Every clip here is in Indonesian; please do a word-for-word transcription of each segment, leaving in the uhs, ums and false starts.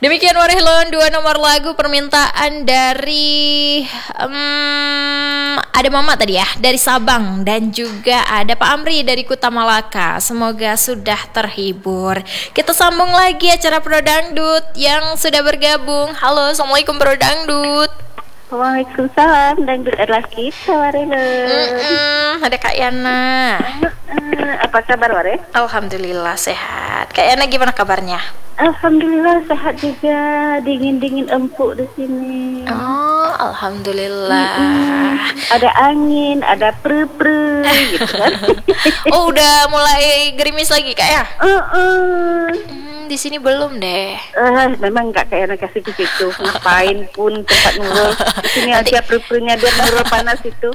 Demikian Warehlon, dua nomor lagu permintaan dari um, ada Mama tadi ya, dari Sabang, dan juga ada Pak Amri dari Kuta Malaka. Semoga sudah terhibur. Kita sambung lagi acara Pro Dangdut yang sudah bergabung. Halo, Assalamualaikum Pro Dangdut. Waalaikumsalam, Dangdut adalah kita, Warehlon. Ada Kak Yana. Uh, apa kabar, Ware? Alhamdulillah sehat. Kak Yana gimana kabarnya? Alhamdulillah sehat juga, dingin-dingin empuk di sini. Oh, alhamdulillah. Mm-mm. Ada angin, ada pre-pre gitu kan. Oh, udah mulai gerimis lagi Kak ya? Uh-uh. Hmm, di sini belum deh. Uh, memang nggak kayak anak kasih ke situ. Ngapain pun tempat Nurul. Di sini aja pre-prenya biar Nurul panas itu.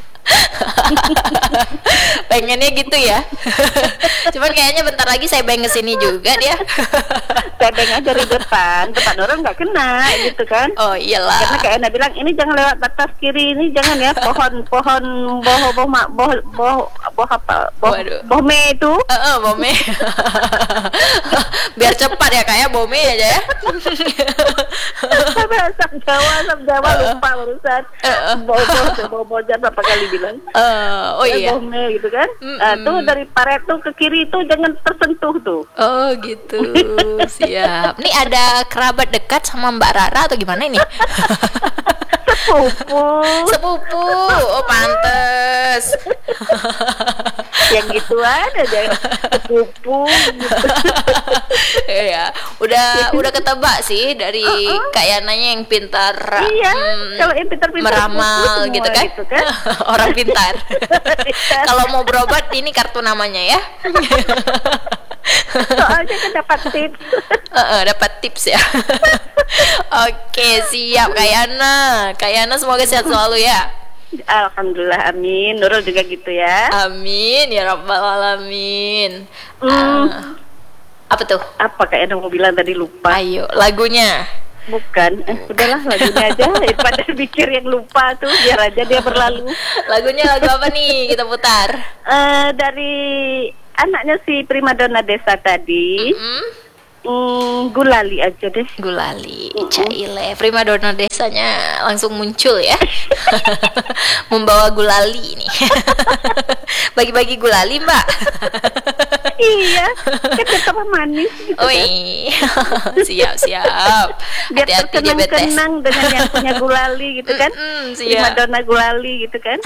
Pengennya gitu ya. Cuman kayaknya bentar lagi saya beng kesini juga dia. Saya beng aja di depan, tempat Nurul nggak kena gitu kan. Oh iyalah. Karena kayak Anda bilang ini jangan lewat batas kiri, ini jangan ya, pohon pohon boh boh boh boh boh, boh apa boh boh me itu. Uh, uh, bome. Biar cepat ya kayak bome aja ya. Sab Jawa, sab Jawa lupa barusan. Boh boh boh boh jangan berapa kali bilang. Uh, oh iya. Boh me gitu kan. Nah, tuh dari paret tuh ke kiri tuh jangan tersentuh tuh. Oh gitu. Siap. Nih ada kerabat dekat sama Mbak Rara atau gimana ini? Sepupu. Sepupu. Oh pantes. Yang gituan aja sepupu gitu. Iya, udah udah ketebak sih dari uh-uh. Kak Yananya yang pintar. Iya, hmm, kalau yang pintar-pintar meramal gitu kan, gitu kan? Orang pintar. Kalau mau berobat ini kartu namanya ya. Soalnya kan dapat tips. uh-uh, dapat tips ya. Oke, siap Kak Yana. Kak Yana semoga sehat selalu ya. Alhamdulillah, amin. Nurul juga gitu ya. Amin ya rabbal alamin. Hmm. Uh, apa tuh? Apa Kak Yana mau bilang tadi lupa? Ayo, lagunya. Bukan, eh, udahlah lagunya aja. Daripada pikir yang lupa tuh, biar aja dia berlalu. Lagunya lagu apa nih kita putar? Uh, dari anaknya si primadona desa tadi. Mm-hmm. Mm, Gulali aja deh. Gulali, Caile, primadona desanya langsung muncul ya. Membawa gulali nih. Bagi-bagi gulali Mbak. Iya, kan tetap manis gitu. Oh iya. Siap siap. Biar Hati-hati diabetes. terkenang-kenang dengan yang punya gulali gitu kan. Mm-mm, primadona gulali gitu kan.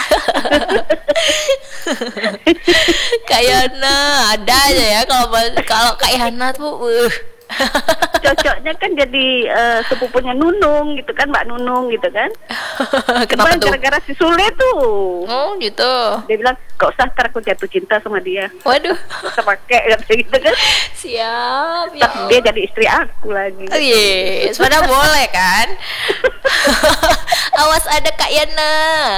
Kak Yana ada aja ya kalau kalau Kak Yana tuh uh. Cocoknya kan jadi uh, sepupunya Nunung gitu kan, Mbak Nunung gitu kan. Kenapa Cuma tuh? gara-gara si Sule tuh. Oh gitu. Dia bilang, gak usah ntar aku jatuh cinta sama dia. Waduh. Gak usah pakai gitu kan. Siap ya. Tapi dia jadi istri aku lagi. Oh yes, padahal boleh kan. Awas ada Kak Yana.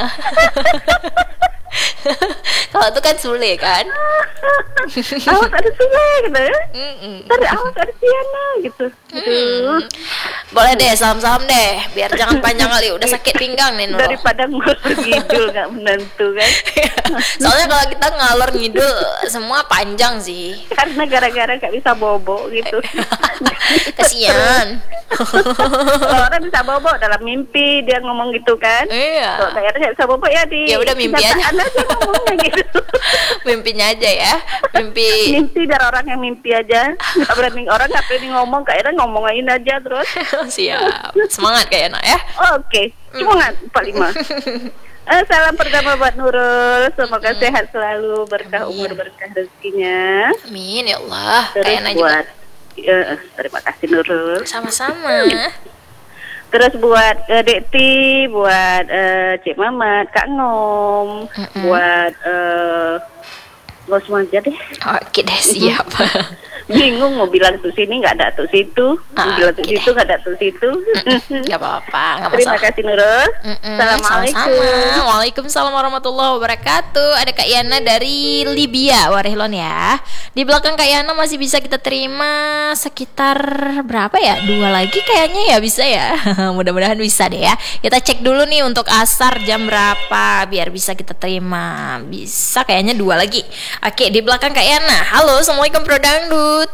Kalau itu kan Sule kan. Awas ada Sule gitu ya. Mm-mm. Ntar awas ada Siana gitu. Mm. Boleh deh, salam-salam deh. Biar jangan panjang kali, udah sakit pinggang nih Nurul. Daripada ngalor ngidul gak menentu kan. Soalnya kalau kita ngalor ngidul semua panjang sih. Karena gara-gara gak bisa bobo gitu. Kasian. Kalau orang bisa bobo dalam mimpi dia ngomong gitu kan. Iya. Kalau kayaknya gak bisa bobo ya di. Ya udah mimpi aja. aja ngomongnya gitu. Mimpinya aja ya. Mimpi. Mimpi dari orang yang mimpi aja. Gak berani orang gak berani ngomong, kayaknya ngomongin aja terus. Siap. Semangat kayak enak ya. Oke, semangat empat puluh lima. Eh, salam pertama buat Nurul. Semoga hmm. sehat selalu, berkah umur, berkah rezekinya. Amin ya Allah. Terus kayak buat ya, terima kasih Nurul. Sama-sama. Terus buat uh, Dekti, buat uh, Cik Mamat, Kak Ngom, mm-hmm. buat uh, Gak semua aja deh. Oke deh, siap. Bingung mau bilang tuh sini nggak ada tuh situ, mau bilang tuh situ nggak ada tuh situ. Nggak apa-apa, nggak masalah. Terima kasih Nurul. Assalamualaikum. Sama-sama. Waalaikumsalam warahmatullahi wabarakatuh. Ada Kak Yana dari Libya, Warehlon ya. Di belakang Kak Yana masih bisa kita terima sekitar berapa ya? Dua lagi kayaknya ya bisa ya. Mudah-mudahan bisa deh ya. Kita cek dulu nih untuk asar jam berapa biar bisa kita terima. Bisa kayaknya dua lagi. Oke, di belakang Kak Yana. Halo, assalamualaikum Pro Dangdut.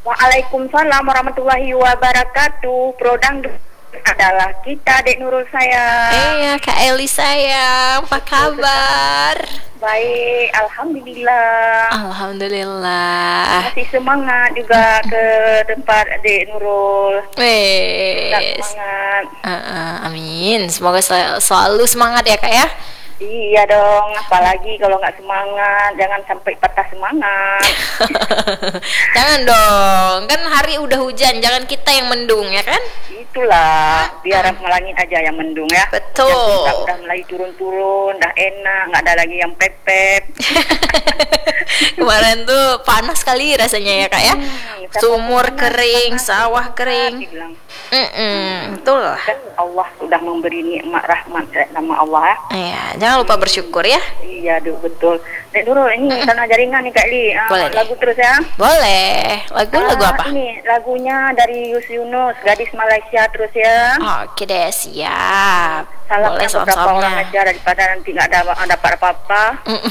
Waalaikumsalam warahmatullahi wabarakatuh. Prodang adalah kita, Dek Nurul sayang. Iya, Kak Eli sayang, apa kabar? Baik, alhamdulillah. Alhamdulillah. Masih semangat juga ke tempat Dek Nurul. Wes. Semangat. Uh, uh, amin. Semoga sel- selalu semangat ya, Kak ya. Iya dong, apalagi kalau nggak semangat, jangan sampai patah semangat. Jangan dong, kan hari udah hujan, jangan kita yang mendung ya kan? Itulah, biar langit aja yang mendung ya. Betul. Hujan kita udah mulai turun-turun, dah enak, nggak ada lagi yang pepep. Kemarin tuh panas sekali rasanya ya Kak ya. Hmm, Sumur panas, kering, panas, sawah panas, kering. dibilang. Mm-mm, betul lah. Kan Allah sudah memberi nikmat rahmat nama Allah ya. Iya, jangan lupa bersyukur ya. Iya, duh, betul. Dek Nurul, ini tanah jaringan nih Kak Li. Ah, Boleh, lagu terus ya. Boleh. Lagu lagu Ah, apa? Ini lagunya dari Yus Yunus, Gadis Malaysia terus ya. Oke deh, siap. Salah Boleh beberapa orang soal-soalnya. aja daripada nanti nggak ada dapat apa-apa.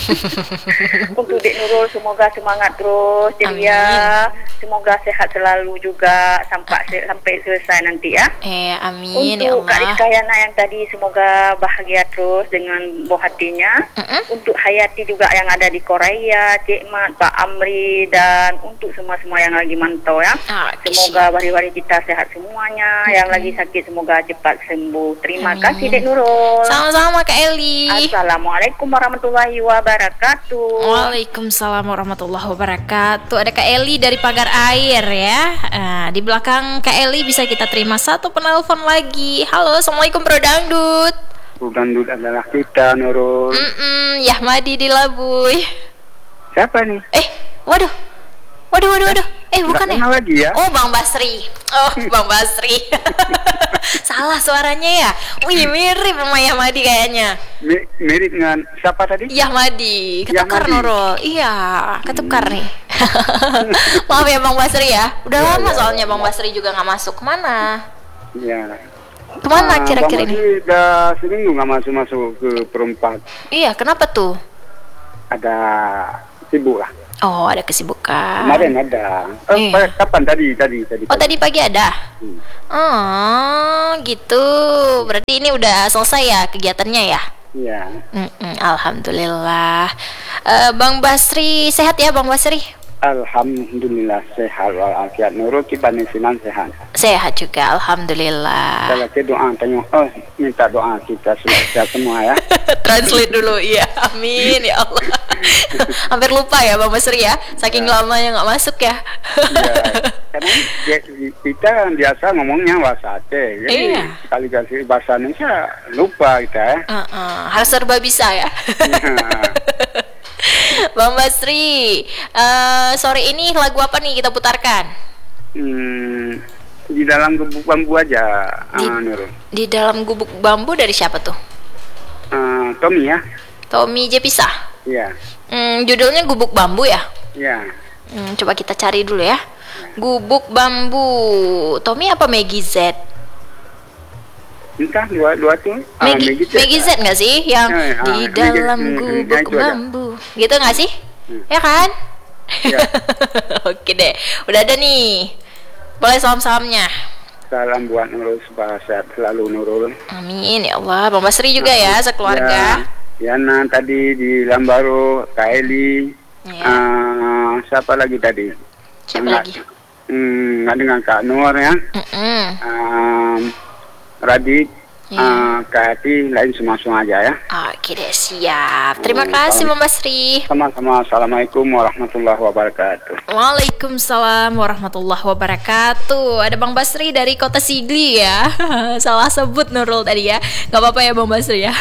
Untuk Dek Nurul semoga semangat terus ceria, semoga sehat selalu juga sampai sampai selesai nanti ya. Eh, amin ya Untuk Kak Allah. Rizka Yana yang tadi semoga bahagia terus dengan buah hatinya. Mm-mm. Untuk Hayati juga yang ada di Korea, Cik Mat, Pak Amri, dan untuk semua-semua yang lagi mantau ya. Oke, Semoga bari-bari kita sehat semuanya. Yang lagi sakit semoga cepat sembuh. Terima Amin. kasih Dek Nurul. Sama-sama Kak Eli. Assalamualaikum warahmatullahi wabarakatuh. Waalaikumsalam warahmatullahi wabarakatuh. Ada Kak Eli dari Pagar Air ya. Nah, di belakang Kak Eli bisa kita terima satu penelpon lagi. Halo, assalamualaikum Bro Dangdut. Dangdut adalah kita, Nurul. Mm Yahmadi di Labuy. Siapa nih? Eh, waduh, waduh, waduh, waduh. Eh, bukan Nggak ya? kenal lagi ya? Oh, Bang Basri. Oh, Bang Basri. Salah suaranya ya. Wih, mirip sama Yahmadi kayaknya. Mi- mirip dengan siapa tadi? Yahmadi, ketukar Yahmadi. Nurul. Iya, ketukar nih. Maaf ya Bang Basri ya. Udah Ya, lama ya, soalnya ya. Bang Basri juga nggak masuk. Kemana? Ya. Kemana Ah, kira-kira Bang ini? Basri udah seminggu nggak masuk-masuk ke perempat. Iya, kenapa tuh? Ada sibuk lah. Oh, ada kesibukan. Kemarin ada. Oh, Iya. pa- kapan tadi? Tadi, tadi. Oh, tadi pagi ada. Hmm. Oh, gitu. Berarti ini udah selesai ya kegiatannya ya? Iya. Mm-mm, Alhamdulillah. Eh, Bang Basri sehat ya, Bang Basri? Alhamdulillah sehat walafiat. Nurul kita sinan sehat. Sehat juga, alhamdulillah. Kalau ke doa tanya, oh minta doa kita sehat semua ya. Translate dulu, iya. Amin ya Allah. Hampir lupa ya Bang Basri ya, saking Ya. lamanya nggak masuk ya. Ya, karena dia- kita biasa ngomongnya bahasa Aceh, jadi Iya. sekali kasih bahasa Indonesia lupa kita ya. Uh-uh, harus serba bisa ya. Ya. Bang Basri, eh, sore ini lagu apa nih kita putarkan? Hmm, di dalam gubuk bambu aja, Di- ah, Nurul. Di dalam gubuk bambu dari siapa tuh? Ah, Tommy ya, Tommy Jepisa. ya, Hmm, judulnya Gubuk Bambu ya. ya. Hmm, coba kita cari dulu ya. Gubuk Bambu. Tommy apa Maggie Z? Entah dua dua tuh. ah, Maggie, Maggie Z, Maggie Z nggak sih yang Ya, ya, di ah, dalam Maggie- hmm, gubuk yang itu ada. bambu, gitu nggak sih? Hmm. Ya kan? Ya. Oke deh, udah ada nih. Boleh salam-salamnya. Salam buat Nurul supaya sehat selalu Nurul. Amin ya Allah. Bang Basri juga ya sekeluarga. Ya, Yana tadi di Lambaro, Kaeli, Ya. ah, siapa lagi tadi? Siapa Nggak- lagi? Hmm, nggak dengan Kak Nur ya. Mm-mm. um, Radit, Ya. uh, Kak Hati, lain semua-semua aja ya. Oke deh, siap. Terima Hmm, kasih salam. Bang Basri. Sama-sama, Assalamualaikum warahmatullahi wabarakatuh. Waalaikumsalam warahmatullahi wabarakatuh. Ada Bang Basri dari Kota Sigli ya. Salah sebut Nurul tadi ya. Gak apa-apa ya Bang Basri ya.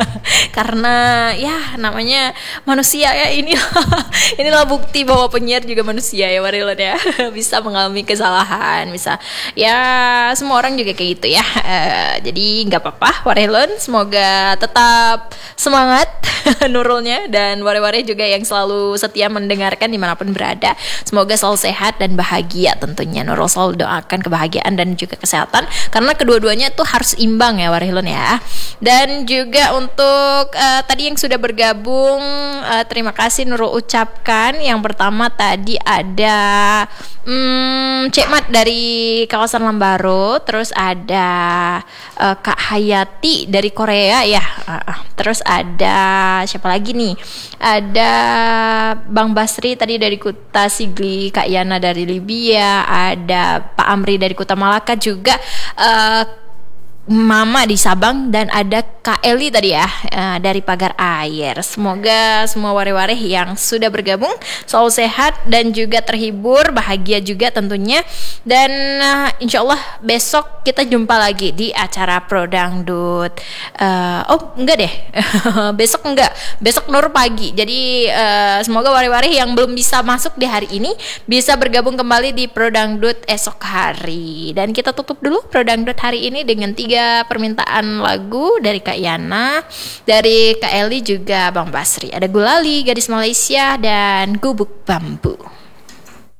Karena ya namanya manusia ya, ini inilah bukti bahwa penyiar juga manusia ya Marilon ya. Bisa mengalami kesalahan, bisa ya semua orang juga kayak gitu ya. Eh, jadi nggak apa-apa Warelon, semoga tetap semangat Nurulnya dan Ware-Ware juga yang selalu setia mendengarkan dimanapun berada. Semoga selalu sehat dan bahagia tentunya. Nurul selalu doakan kebahagiaan dan juga kesehatan karena kedua-duanya tuh harus imbang ya Warelon ya. Dan juga untuk uh, tadi yang sudah bergabung, uh, terima kasih Nurul ucapkan. Yang pertama tadi ada hmm, Cek Mat dari kawasan Lambaro, terus ada uh, Kak Hayati dari Korea ya, uh, terus ada siapa lagi nih, ada Bang Basri tadi dari Kuta Sigli, Kak Yana dari Libya, ada Pak Amri dari Kuta Malaka juga, uh, Mama di Sabang, dan ada Kak Eli tadi ya uh, dari Pagar Air. Semoga semua ware-ware yang sudah bergabung selalu sehat dan juga terhibur, bahagia juga tentunya. Dan uh, insya Allah besok kita jumpa lagi di acara Pro Dangdut. Uh, oh enggak deh, besok enggak, besok Nur pagi. Jadi uh, semoga ware-ware yang belum bisa masuk di hari ini bisa bergabung kembali di Pro Dangdut esok hari. Dan kita tutup dulu Pro Dangdut hari ini dengan tiga permintaan lagu dari Kak Yana, dari Kak Eli juga Bang Basri. Ada Gulali, Gadis Malaysia, dan Gubuk Bambu.